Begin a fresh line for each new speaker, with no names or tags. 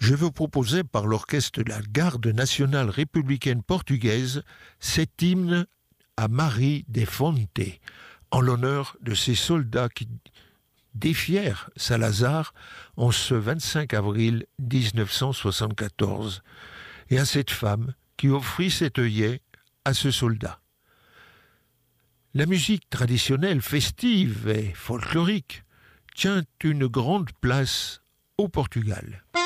je veux proposer par l'orchestre de la Garde nationale républicaine portugaise cet hymne à Marie de Fonte, en l'honneur de ces soldats qui défièrent Salazar en ce 25 avril 1974, et à cette femme qui offrit cet œillet à ce soldat. La musique traditionnelle, festive et folklorique tient une grande place au Portugal.